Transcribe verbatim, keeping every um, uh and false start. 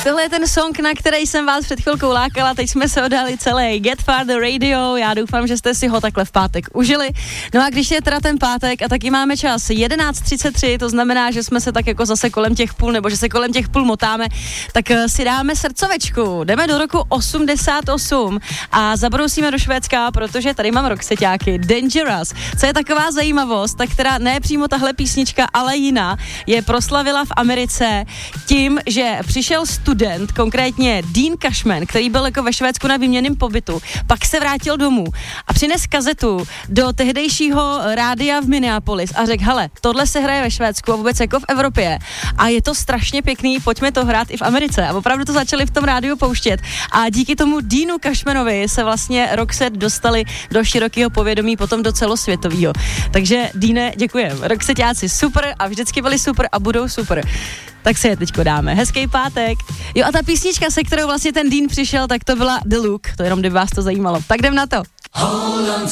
tohle je ten song, na který jsem vás před chvilkou lákala, teď jsme se odhali celý Get Farther Radio, já doufám, že jste si ho takhle v pátek užili. No a když je teda ten pátek a taky máme čas jedenáct třicet tři, to znamená, že jsme se tak jako zase kolem těch půl, nebo že se kolem těch půl motáme, tak si dáme srdcovečku, jdeme do roku osmdesát osm a zabrousíme do Švédska, protože tady mám rockseťáky, Dangerous. Co je taková zajímavost, tak teda ne přímo tahle písnička, ale jiná, je proslavila v Americe tím, že přišel student, konkrétně Dean Cashman, který byl jako ve Švédsku na výměnném pobytu, pak se vrátil domů a přines kazetu do tehdejšího rádia v Minneapolis a řekl, hele, tohle se hraje ve Švédsku a vůbec jako v Evropě a je to strašně pěkný, pojďme to hrát i v Americe. A opravdu to začali v tom rádiu pouštět a díky tomu Deanu Cashmanovi se vlastně Roxette dostali do širokého povědomí, potom do celosvětového. Takže Deane, děkujeme. Roxetťáci super a vždycky byli super a budou super. Tak se je teďko dáme. Hezký pátek. Jo a ta písnička, se kterou vlastně ten Dean přišel, tak to byla The Look. To jenom kdyby vás to zajímalo. Tak jdem na to.